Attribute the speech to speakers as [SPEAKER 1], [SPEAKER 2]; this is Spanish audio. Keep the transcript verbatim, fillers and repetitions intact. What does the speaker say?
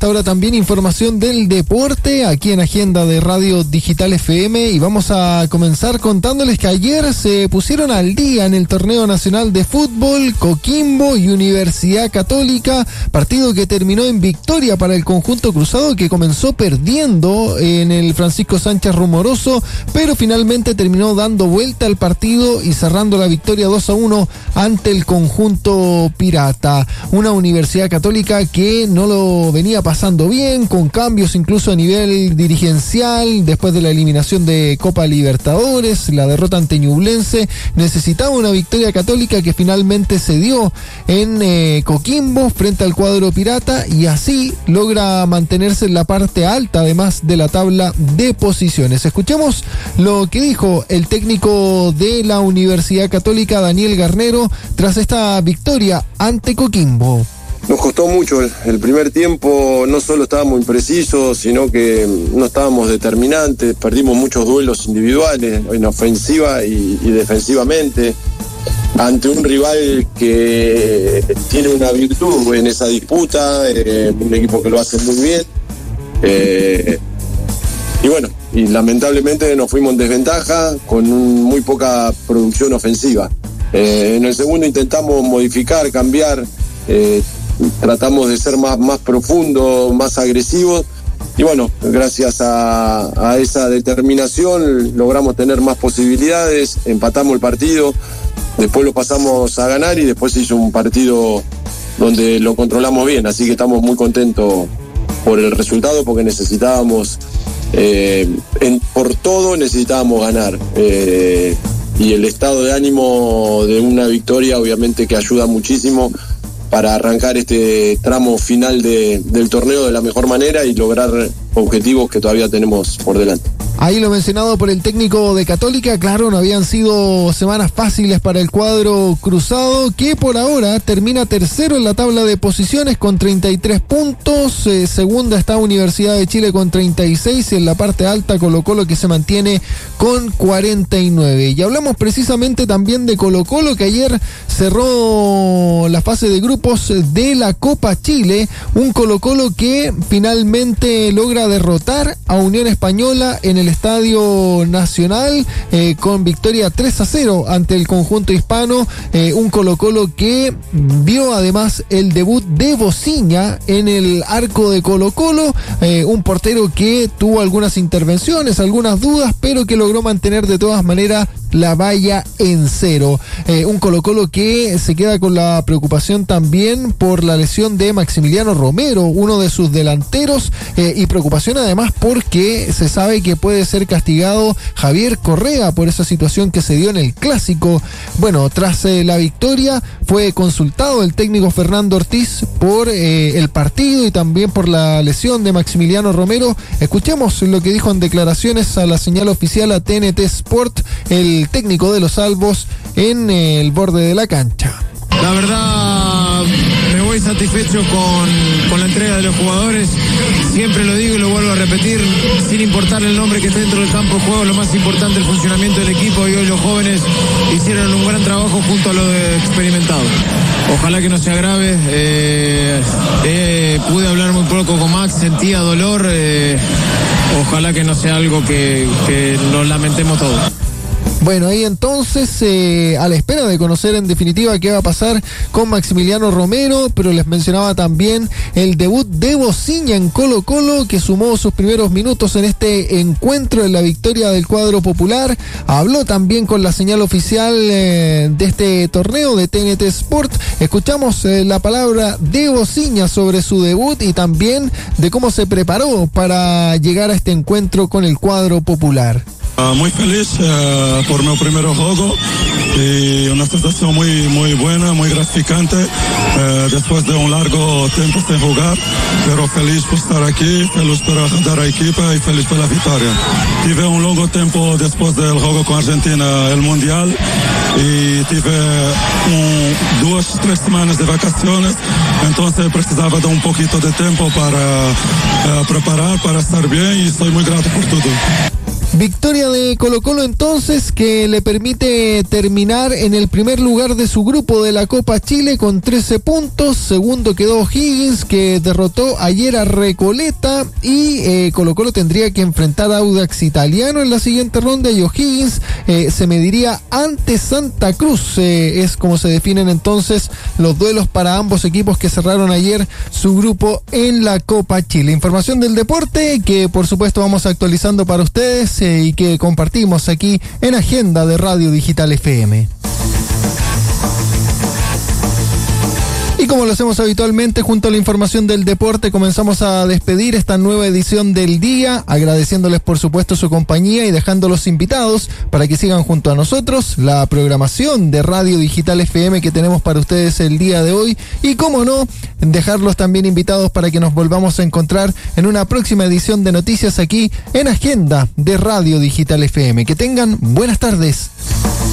[SPEAKER 1] esta hora también información del deporte aquí en Agenda de Radio Digital F M, y vamos a comenzar contándoles que ayer se pusieron al día en el torneo nacional de fútbol Coquimbo y Universidad Católica, partido que terminó en victoria para el conjunto cruzado, que comenzó perdiendo en el Francisco Sánchez Rumoroso, pero finalmente terminó dando vuelta al partido y cerrando la victoria dos a uno ante el conjunto pirata. Una Universidad Católica que no lo venía pasando bien, con cambios incluso a nivel dirigencial, después de la eliminación de Copa Libertadores, la derrota ante Ñublense. Necesitaba una victoria católica que finalmente se dio en eh, Coquimbo frente al cuadro pirata, y así logra mantenerse en la parte alta además de la tabla de posiciones. Escuchemos lo que dijo el técnico de la Universidad Católica, Daniel Garnero, tras esta victoria ante Coquimbo.
[SPEAKER 2] Nos costó mucho el primer tiempo, no solo estábamos imprecisos, sino que no estábamos determinantes, perdimos muchos duelos individuales, en ofensiva y, y defensivamente, ante un rival que tiene una virtud en esa disputa, eh, un equipo que lo hace muy bien, eh, y bueno, y lamentablemente nos fuimos en desventaja con un, muy poca producción ofensiva. Eh, en el segundo intentamos modificar, cambiar, eh, tratamos de ser más, más profundos, más agresivos, y bueno, gracias a, a esa determinación logramos tener más posibilidades, empatamos el partido, después lo pasamos a ganar y después se hizo un partido donde lo controlamos bien, así que estamos muy contentos por el resultado, porque necesitábamos, eh, en, por todo necesitábamos ganar, eh, y el estado de ánimo de una victoria obviamente que ayuda muchísimo para arrancar este tramo final de, del torneo de la mejor manera y lograr objetivos que todavía tenemos por delante.
[SPEAKER 1] Ahí lo mencionado por el técnico de Católica, claro, no habían sido semanas fáciles para el cuadro cruzado, que por ahora termina tercero en la tabla de posiciones con treinta y tres puntos, eh, segunda está Universidad de Chile con treinta y seis, y en la parte alta Colo-Colo, que se mantiene con cuarenta y nueve. Y hablamos precisamente también de Colo-Colo, que ayer cerró la fase de grupos de la Copa Chile, un Colo-Colo que finalmente logra derrotar a Unión Española en el Estadio Nacional, eh, con victoria tres a cero ante el conjunto hispano, eh, un Colo-Colo que vio además el debut de Bociña en el arco de Colo-Colo, eh, un portero que tuvo algunas intervenciones, algunas dudas, pero que logró mantener de todas maneras la valla en cero. Eh, un Colo-Colo que se queda con la preocupación también por la lesión de Maximiliano Romero, uno de sus delanteros, eh, y preocupación además porque se sabe que puede ser castigado Javier Correa por esa situación que se dio en el clásico. Bueno, tras eh, la victoria fue consultado el técnico Fernando Ortiz por eh, el partido y también por la lesión de Maximiliano Romero. Escuchemos lo que dijo en declaraciones a la señal oficial a T N T Sport el técnico de los Albos en eh, el borde de la cancha.
[SPEAKER 3] La verdad, me voy satisfecho con, con la entrega de los jugadores. Siempre lo digo y lo vuelvo a repetir, sin importar el nombre que esté dentro del campo de juego, lo más importante es el funcionamiento del equipo, y hoy los jóvenes hicieron un gran trabajo junto a los experimentados. Ojalá que no sea grave. Eh, eh, pude hablar muy poco con Max, sentía dolor. Eh, ojalá que no sea algo que, que nos lamentemos todos.
[SPEAKER 1] Bueno, ahí entonces, eh, a la espera de conocer en definitiva qué va a pasar con Maximiliano Romero, pero les mencionaba también el debut de Bociña en Colo-Colo, que sumó sus primeros minutos en este encuentro en la victoria del cuadro popular. Habló también con la señal oficial eh, de este torneo de T N T Sport. Escuchamos eh, la palabra de Bociña sobre su debut y también de cómo se preparó para llegar a este encuentro con el cuadro popular.
[SPEAKER 4] Uh, muy feliz uh, por mi primer juego y una sensación muy muy buena, muy gratificante uh, después de un largo tiempo sin jugar, pero feliz por estar aquí, feliz por ayudar a la equipa y feliz por la victoria. Tuve un largo tiempo después del juego con Argentina, el Mundial, y tuve un, dos, tres semanas de vacaciones, entonces precisaba de un poquito de tiempo para uh, preparar, para estar bien, y estoy muy grato por todo.
[SPEAKER 1] Victoria de Colo-Colo entonces, que le permite terminar en el primer lugar de su grupo de la Copa Chile con trece puntos. Segundo quedó O'Higgins, que derrotó ayer a Recoleta, y eh, Colo-Colo tendría que enfrentar a Audax Italiano en la siguiente ronda, y O'Higgins eh, se mediría ante Santa Cruz. Eh, es como se definen entonces los duelos para ambos equipos que cerraron ayer su grupo en la Copa Chile. Información del deporte que por supuesto vamos actualizando para ustedes y que compartimos aquí en Agenda de Radio Digital F M. Y como lo hacemos habitualmente, junto a la información del deporte, comenzamos a despedir esta nueva edición del día, agradeciéndoles por supuesto su compañía y dejándolos invitados para que sigan junto a nosotros la programación de Radio Digital F M que tenemos para ustedes el día de hoy, y como no, dejarlos también invitados para que nos volvamos a encontrar en una próxima edición de noticias aquí en Agenda de Radio Digital F M. Que tengan buenas tardes.